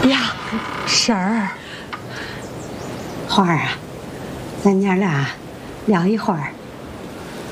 呀，婶儿， 花儿啊，咱娘俩聊一会儿，